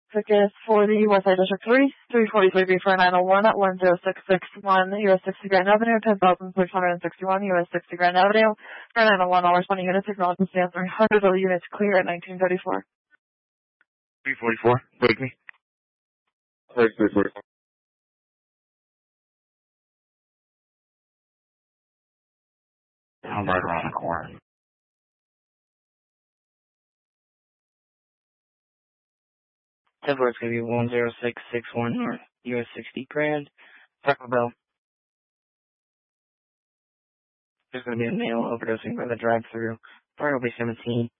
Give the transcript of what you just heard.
Ticket for the West Side District 3, 343B for 901 at 10661 US 60 Grand Avenue, 10,661 US 60 Grand Avenue, for 901 all 20 units, acknowledgement stand 300 of the units clear at 1934. 344, break me. 344. I'm right around the corner. Temple, it's going to be 10661 North, US 60 Grand, Taco Bell. There's going to be a male overdosing by the drive-thru. Probably 17.